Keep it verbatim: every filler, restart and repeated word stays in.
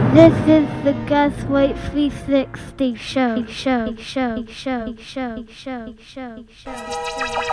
This is the Gaslight three sixty show, show, show, show, show, show, show, show, show.